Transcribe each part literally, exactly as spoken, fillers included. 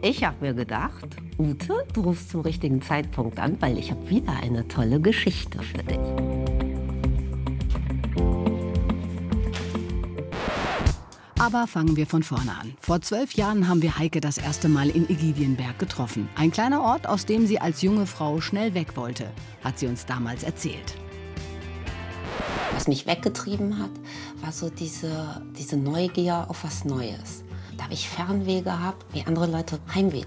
Ich habe mir gedacht, Ute, du rufst zum richtigen Zeitpunkt an, weil ich habe wieder eine tolle Geschichte für dich. Aber fangen wir von vorne an. Vor zwölf Jahren haben wir Heike das erste Mal in Ägidienberg getroffen. Ein kleiner Ort, aus dem sie als junge Frau schnell weg wollte, hat sie uns damals erzählt. Was mich weggetrieben hat, war so diese, diese Neugier auf was Neues. Da habe ich Fernweh gehabt, wie andere Leute Heimweh.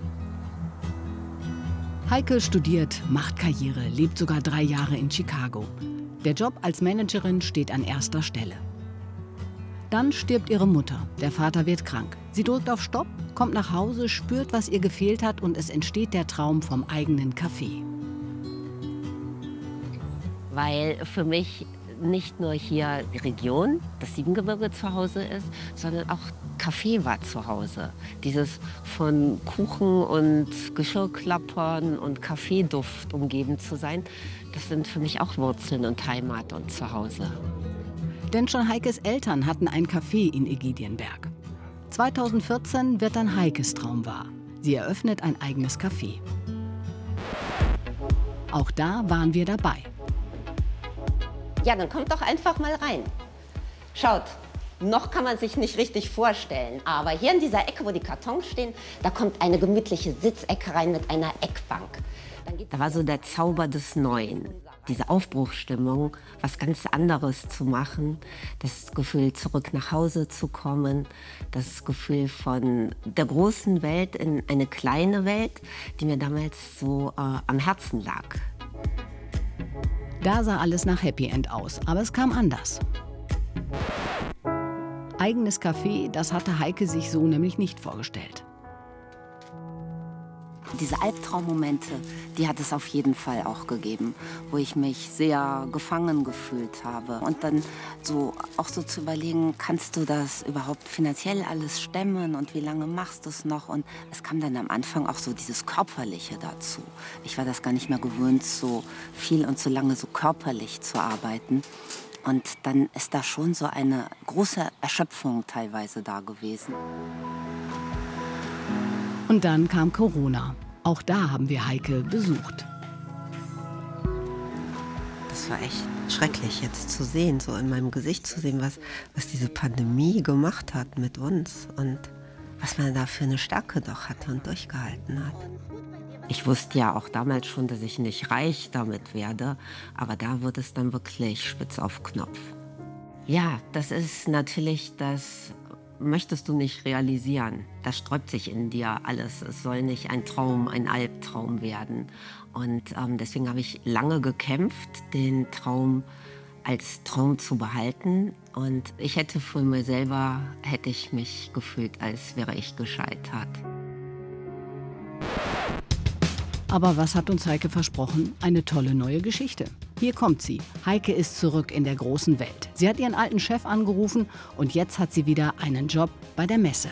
Heike studiert, macht Karriere, lebt sogar drei Jahre in Chicago. Der Job als Managerin steht an erster Stelle. Dann stirbt ihre Mutter. Der Vater wird krank. Sie drückt auf Stopp, kommt nach Hause, spürt, was ihr gefehlt hat, und es entsteht der Traum vom eigenen Café. Weil für mich nicht nur hier die Region, das Siebengebirge zu Hause ist, sondern auch Kaffee war zu Hause. Dieses von Kuchen und Geschirrklappern und Kaffeeduft umgeben zu sein, das sind für mich auch Wurzeln und Heimat und Zuhause. Denn schon Heikes Eltern hatten ein Café in Ägidienberg. zweitausendvierzehn wird dann Heikes Traum wahr. Sie eröffnet ein eigenes Café. Auch da waren wir dabei. Ja, dann kommt doch einfach mal rein. Schaut, noch kann man sich nicht richtig vorstellen, aber hier in dieser Ecke, wo die Kartons stehen, da kommt eine gemütliche Sitzecke rein mit einer Eckbank. Da war so der Zauber des Neuen, diese Aufbruchsstimmung, was ganz anderes zu machen, das Gefühl, zurück nach Hause zu kommen, das Gefühl von der großen Welt in eine kleine Welt, die mir damals so äh, am Herzen lag. Da sah alles nach Happy End aus, aber es kam anders. Eigenes Café, das hatte Heike sich so nämlich nicht vorgestellt. Diese Albtraummomente, die hat es auf jeden Fall auch gegeben, wo ich mich sehr gefangen gefühlt habe. Und dann so auch so zu überlegen, kannst du das überhaupt finanziell alles stemmen und wie lange machst du es noch? Und es kam dann am Anfang auch so dieses Körperliche dazu. Ich war das gar nicht mehr gewöhnt, so viel und so lange so körperlich zu arbeiten. Und dann ist da schon so eine große Erschöpfung teilweise da gewesen. Und dann kam Corona. Auch da haben wir Heike besucht. Das war echt schrecklich jetzt zu sehen, so in meinem Gesicht zu sehen, was, was diese Pandemie gemacht hat mit uns und was man da für eine Stärke doch hatte und durchgehalten hat. Ich wusste ja auch damals schon, dass ich nicht reich damit werde, aber da wird es dann wirklich spitz auf Knopf. Ja, das ist natürlich das, möchtest du nicht realisieren. Das sträubt sich in dir alles. Es soll nicht ein Traum, ein Albtraum werden. Und ähm, deswegen habe ich lange gekämpft, den Traum als Traum zu behalten. Und ich hätte für mich selber, hätte ich mich gefühlt, als wäre ich gescheitert. Aber was hat uns Heike versprochen? Eine tolle neue Geschichte. Hier kommt sie. Heike ist zurück in der großen Welt. Sie hat ihren alten Chef angerufen und jetzt hat sie wieder einen Job bei der Messe.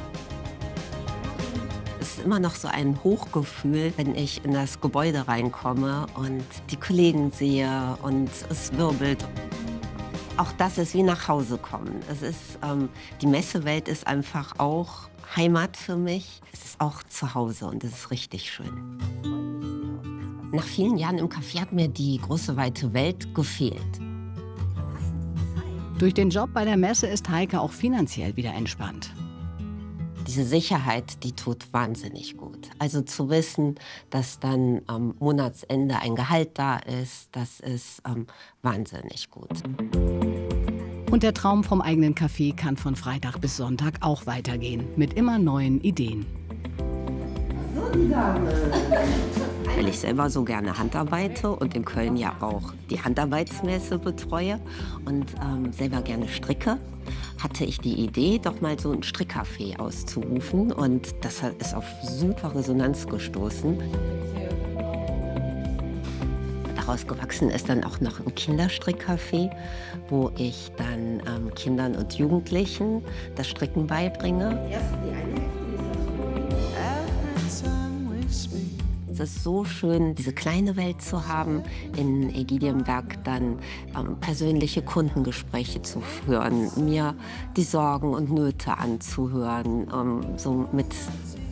Es ist immer noch so ein Hochgefühl, wenn ich in das Gebäude reinkomme und die Kollegen sehe und es wirbelt. Auch das ist wie nach Hause kommen. Es ist, ähm, die Messewelt ist einfach auch Heimat für mich. Es ist auch zu Hause und es ist richtig schön. Nach vielen Jahren im Café hat mir die große, weite Welt gefehlt. Durch den Job bei der Messe ist Heike auch finanziell wieder entspannt. Diese Sicherheit, die tut wahnsinnig gut. Also zu wissen, dass dann am Monatsende ein Gehalt da ist, das ist ähm, wahnsinnig gut. Und der Traum vom eigenen Café kann von Freitag bis Sonntag auch weitergehen, mit immer neuen Ideen. So, die Dame. Weil ich selber so gerne handarbeite und in Köln ja auch die Handarbeitsmesse betreue und ähm, selber gerne stricke, hatte ich die Idee, doch mal so ein Strickcafé auszurufen. Und das ist auf super Resonanz gestoßen. Daraus gewachsen ist dann auch noch ein Kinderstrickcafé, wo ich dann ähm, Kindern und Jugendlichen das Stricken beibringe. Es ist so schön, diese kleine Welt zu haben, in Ägidienberg dann ähm, persönliche Kundengespräche zu führen, mir die Sorgen und Nöte anzuhören, ähm, so mit